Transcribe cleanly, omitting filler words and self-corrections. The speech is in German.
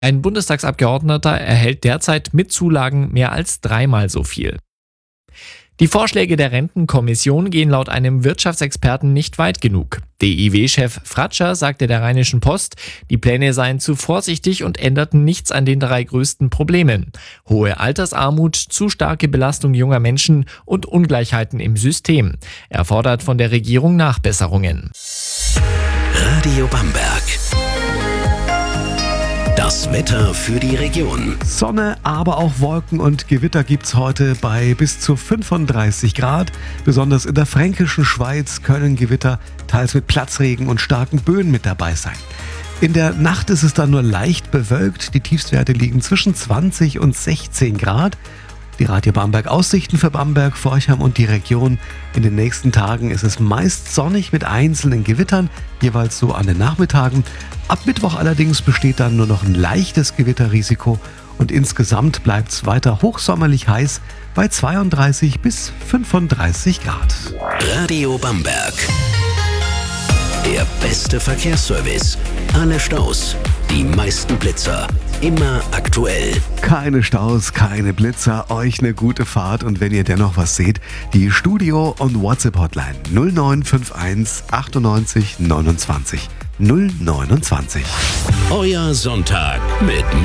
Ein Bundestagsabgeordneter erhält derzeit mit Zulagen mehr als dreimal so viel. Die Vorschläge der Rentenkommission gehen laut einem Wirtschaftsexperten nicht weit genug. DIW-Chef Fratscher sagte der Rheinischen Post, die Pläne seien zu vorsichtig und änderten nichts an den 3 größten Problemen: hohe Altersarmut, zu starke Belastung junger Menschen und Ungleichheiten im System. Er fordert von der Regierung Nachbesserungen. Radio Bamberg. Das Wetter für die Region. Sonne, aber auch Wolken und Gewitter gibt's heute bei bis zu 35 Grad. Besonders in der fränkischen Schweiz können Gewitter teils mit Platzregen und starken Böen mit dabei sein. In der Nacht ist es dann nur leicht bewölkt. Die Tiefstwerte liegen zwischen 20 und 16 Grad. Die Radio Bamberg Aussichten für Bamberg, Forchheim und die Region. In den nächsten Tagen ist es meist sonnig mit einzelnen Gewittern, jeweils so an den Nachmittagen. Ab Mittwoch allerdings besteht dann nur noch ein leichtes Gewitterrisiko und insgesamt bleibt es weiter hochsommerlich heiß bei 32 bis 35 Grad. Radio Bamberg. Der beste Verkehrsservice. Alle Staus, die meisten Blitzer. Immer aktuell. Keine Staus, keine Blitzer, euch eine gute Fahrt und wenn ihr dennoch was seht, die Studio- und WhatsApp-Hotline 0951 98 29 029. Euer Sonntag mit